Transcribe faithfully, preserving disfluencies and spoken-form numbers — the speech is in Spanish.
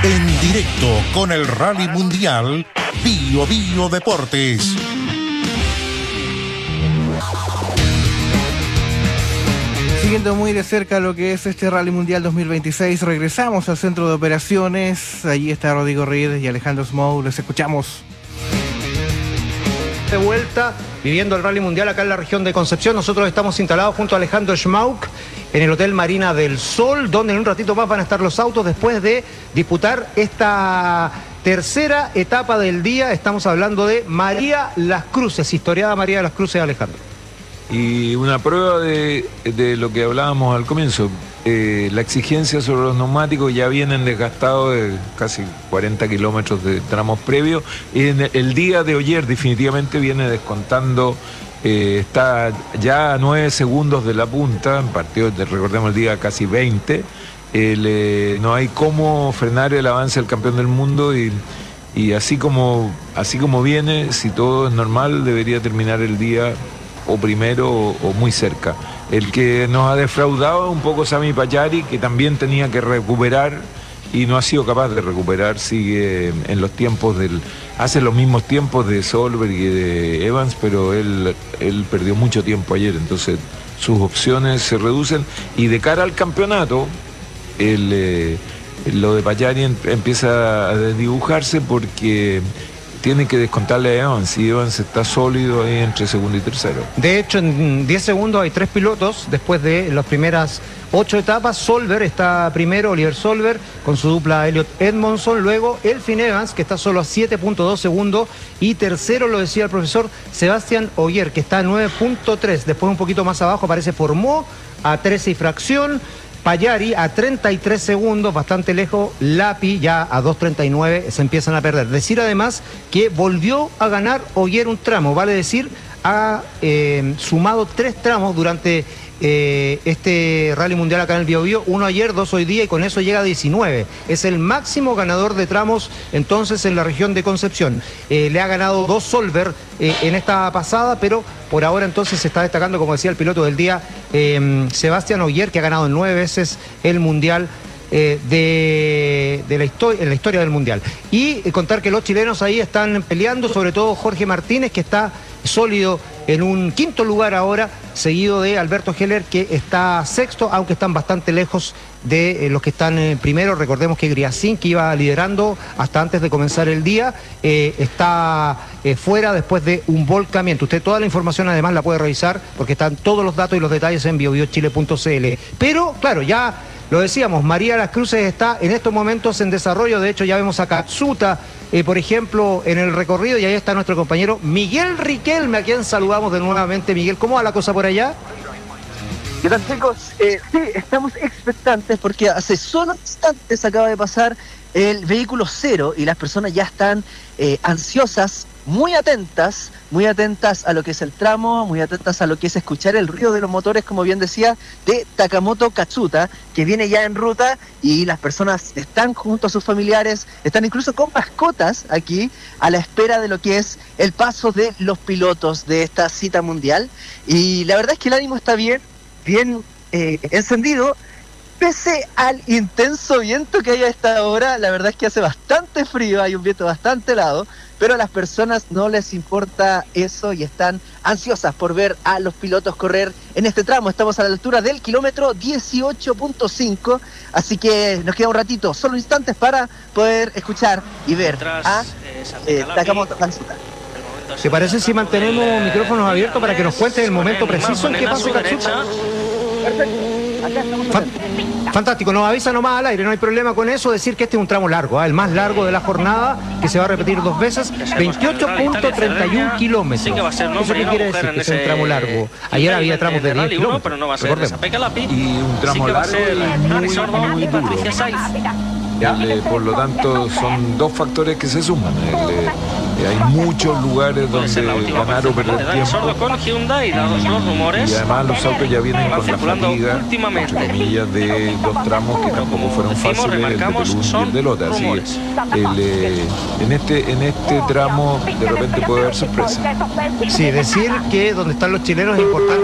En directo con el Rally Mundial Bio Bio Deportes. Siguiendo muy de cerca lo que es este Rally Mundial dos mil veintiséis, regresamos al centro de operaciones. Allí está Rodrigo Reyes y Alejandro Smough. Les escuchamos. De vuelta, viviendo el Rally Mundial acá en la región de Concepción. Nosotros estamos instalados junto a Alejandro Smough en el Hotel Marina del Sol, donde en un ratito más van a estar los autos después de disputar esta tercera etapa del día. Estamos hablando de María Las Cruces, historiada María Las Cruces, Alejandro. Y una prueba de, de lo que hablábamos al comienzo, eh, la exigencia sobre los neumáticos. Ya vienen desgastados de casi cuarenta kilómetros de tramos previos, y en el día de ayer definitivamente viene descontando, eh, está ya a nueve segundos de la punta, en partido, recordemos el día casi veinte, el, eh, no hay cómo frenar el avance del campeón del mundo, y, y así, como, así como viene, si todo es normal, debería terminar el día o primero o, o muy cerca. El que nos ha defraudado un poco Sami Pagliari, que también tenía que recuperar y no ha sido capaz de recuperar, sigue en los tiempos del... hace los mismos tiempos de Solberg y de Evans, pero él, él perdió mucho tiempo ayer, entonces sus opciones se reducen, y de cara al campeonato, el, eh, lo de Pagliari empieza a desdibujarse, porque tiene que descontarle a Evans, y Evans está sólido ahí entre segundo y tercero. De hecho, en diez segundos hay tres pilotos después de las primeras ocho etapas. Solberg está primero, Oliver Solberg, con su dupla Elliott Edmondson. Luego Elfyn Evans, que está solo a siete punto dos segundos. Y tercero, lo decía el profesor, Sebastián Ogier, que está a nueve punto tres. Después, un poquito más abajo, aparece Formó a trece y fracción. Pagliari a treinta y tres segundos, bastante lejos. Lappi ya a dos treinta y nueve, se empiezan a perder. Decir además que volvió a ganar Ogier un tramo, vale decir, ha eh, sumado tres tramos durante eh, este Rally Mundial acá en el Bio Bio, uno ayer, dos hoy día, y con eso llega a diecinueve. Es el máximo ganador de tramos entonces en la región de Concepción. Eh, le ha ganado dos Solberg eh, en esta pasada, pero por ahora entonces se está destacando, como decía el piloto del día, eh, Sebastián Ogier, que ha ganado nueve veces el Mundial eh, de, de la historia, en la historia del Mundial. Y eh, contar que los chilenos ahí están peleando, sobre todo Jorge Martínez, que está sólido en un quinto lugar ahora, seguido de Alberto Heller, que está sexto, aunque están bastante lejos de eh, los que están eh, primero. Recordemos que Griacín, que iba liderando hasta antes de comenzar el día, eh, está eh, fuera después de un volcamiento. Usted toda la información además la puede revisar, porque están todos los datos y los detalles en bio bio chile punto c l. Pero, claro, ya lo decíamos, María Las Cruces está en estos momentos en desarrollo. De hecho, ya vemos a Katsuta, eh, por ejemplo, en el recorrido, y ahí está nuestro compañero Miguel Riquelme, a quien saludamos de nuevamente. Miguel, ¿cómo va la cosa por allá? ¿Qué tal, chicos? Eh, sí, estamos expectantes porque hace solo instantes acaba de pasar el vehículo cero y las personas ya están eh, ansiosas, muy atentas, muy atentas a lo que es el tramo, muy atentas a lo que es escuchar el ruido de los motores, como bien decía, de Takamoto Katsuta, que viene ya en ruta, y las personas están junto a sus familiares, están incluso con mascotas aquí, a la espera de lo que es el paso de los pilotos de esta cita mundial. Y la verdad es que el ánimo está bien, bien eh, encendido, pese al intenso viento que hay a esta hora. La verdad es que hace bastante frío, hay un viento bastante helado, pero a las personas no les importa eso y están ansiosas por ver a los pilotos correr en este tramo. Estamos a la altura del kilómetro dieciocho punto cinco, así que nos queda un ratito, solo instantes, para poder escuchar y ver a eh, Takamoto Katsuta. ¿Te parece si mantenemos micrófonos abiertos para que nos cuente el momento preciso en que pasa Katsuta? Perfecto. Acá estamos. Fantástico, nos avisa nomás al aire, no hay problema con eso. Decir que este es un tramo largo, ¿eh? El más largo de la jornada, que se va a repetir dos veces, veintiocho punto treinta y uno kilómetros. ¿Eso qué quiere decir? Que es un tramo largo. Ayer había tramos de diez kilómetros, pero no va a ser esa Pekka Lappi. Y un tramo largo y muy, muy duro. Eh, por lo tanto, son dos factores que se suman. El, eh, hay muchos lugares donde ganar o perder tiempo, con Hyundai, dados los rumores, y además los autos ya vienen con la fatiga, entre comillas, de dos tramos que tampoco fueron fáciles, el de Pelún y el de Lota. Así el, eh, en, este, en este tramo de repente puede haber sorpresa. Sí, decir que donde están los chilenos es importante.